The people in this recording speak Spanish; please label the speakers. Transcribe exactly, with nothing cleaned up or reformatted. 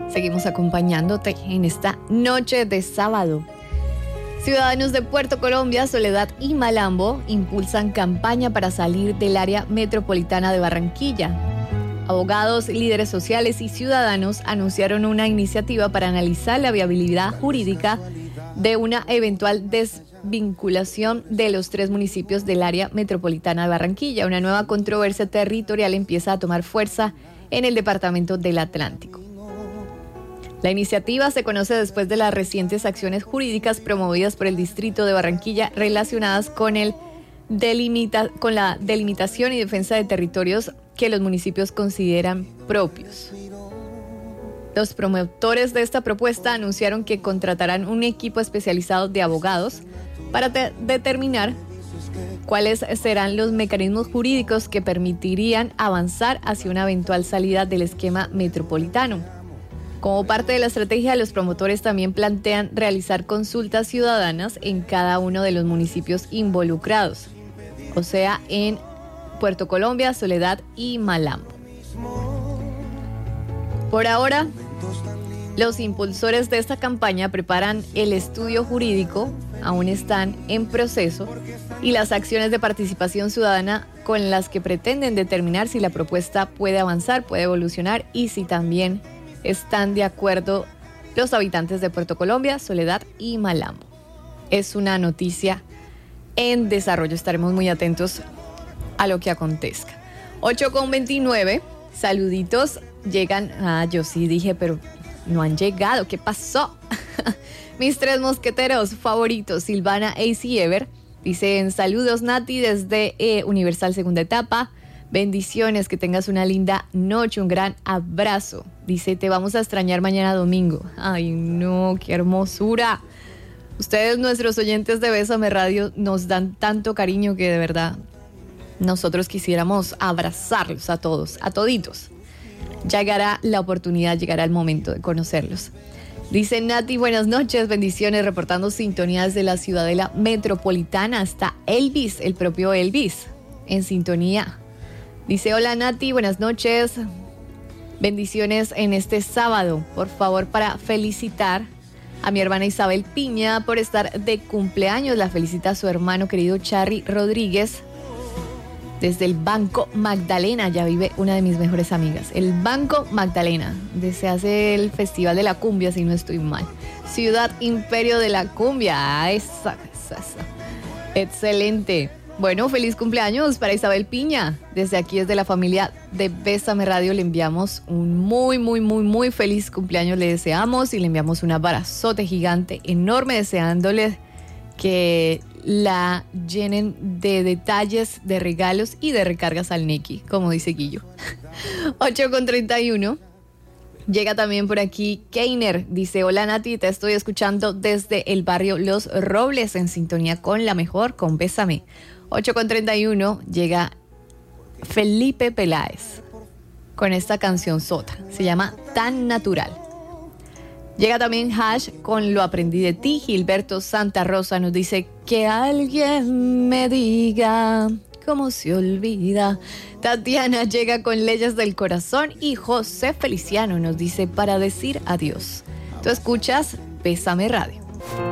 Speaker 1: Seguimos acompañándote en esta noche de sábado. Ciudadanos de Puerto Colombia, Soledad y Malambo impulsan campaña para salir del área metropolitana de Barranquilla. Abogados, líderes sociales y ciudadanos anunciaron una iniciativa para analizar la viabilidad jurídica de una eventual desvinculación de los tres municipios del área metropolitana de Barranquilla. Una nueva controversia territorial empieza a tomar fuerza en el departamento del Atlántico. La iniciativa se conoce después de las recientes acciones jurídicas promovidas por el Distrito de Barranquilla relacionadas con, el delimita, con la delimitación y defensa de territorios que los municipios consideran propios. Los promotores de esta propuesta anunciaron que contratarán un equipo especializado de abogados para te- determinar cuáles serán los mecanismos jurídicos que permitirían avanzar hacia una eventual salida del esquema metropolitano. Como parte de la estrategia, los promotores también plantean realizar consultas ciudadanas en cada uno de los municipios involucrados, o sea, en Puerto Colombia, Soledad y Malambo. Por ahora, los impulsores de esta campaña preparan el estudio jurídico, aún están en proceso, y las acciones de participación ciudadana con las que pretenden determinar si la propuesta puede avanzar, puede evolucionar y si también están de acuerdo los habitantes de Puerto Colombia, Soledad y Malambo. Es una noticia en desarrollo, estaremos muy atentos a lo que acontezca. ocho con veintinueve, saluditos, llegan, ah, yo sí dije, pero no han llegado, ¿qué pasó? Mis tres mosqueteros favoritos, Silvana, Ace y Ever, dicen saludos Nati desde eh, Universal Segunda Etapa. Bendiciones, que tengas una linda noche, un gran abrazo. Dice, te vamos a extrañar mañana domingo. Ay, no, qué hermosura. Ustedes, nuestros oyentes de Bésame Radio, nos dan tanto cariño que de verdad nosotros quisiéramos abrazarlos a todos, a toditos. Llegará la oportunidad, llegará el momento de conocerlos. Dice Nati, buenas noches, bendiciones, reportando sintonía desde la Ciudadela Metropolitana. Está Elvis, el propio Elvis, en sintonía. Dice, hola Nati, buenas noches, bendiciones en este sábado. Por favor, para felicitar a mi hermana Isabel Piña por estar de cumpleaños. La felicita a su hermano querido Charry Rodríguez desde el Banco Magdalena. Ya vive una de mis mejores amigas. El Banco Magdalena, donde se hace el Festival de la Cumbia, si no estoy mal. Ciudad Imperio de la Cumbia. Ah, esa, esa, esa. Excelente. Bueno, feliz cumpleaños para Isabel Piña. Desde aquí, desde la familia de Bésame Radio, le enviamos un muy, muy, muy, muy feliz cumpleaños. Le deseamos y le enviamos un abrazote gigante, enorme, deseándole que la llenen de detalles, de regalos y de recargas al Neki, como dice Guillo. ocho con treinta y uno. Llega también por aquí Keiner. Dice, hola Nati, te estoy escuchando desde el barrio Los Robles, en sintonía con la mejor, con Bésame. ocho con treinta y uno, llega Felipe Peláez con esta canción sota, se llama Tan Natural. Llega también Hash con Lo Aprendí de Ti. Gilberto Santa Rosa nos dice, que alguien me diga cómo se olvida. Tatiana llega con Leyes del Corazón y José Feliciano nos dice, para decir adiós. Tú escuchas Bésame Radio.